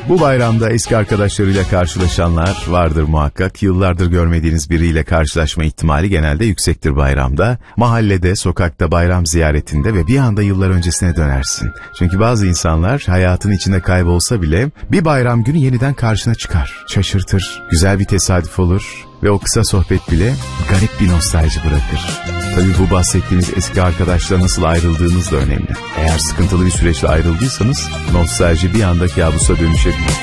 Bu bayramda eski arkadaşlarıyla karşılaşanlar vardır muhakkak. Yıllardır görmediğiniz biriyle karşılaşma ihtimali genelde yüksektir bayramda. Mahallede, sokakta, bayram ziyaretinde ve bir anda yıllar öncesine dönersin. Çünkü bazı insanlar hayatın içinde kaybolsa bile bir bayram günü yeniden karşına çıkar. Şaşırtır, güzel bir tesadüf olur ve o kısa sohbet bile garip bir nostalji bırakır. Tabii bu bahsettiğiniz eski arkadaşla nasıl ayrıldığınız da önemli. Eğer sıkıntılı bir süreçle ayrıldıysanız nostalji bir anda kabusa dönüşebilir.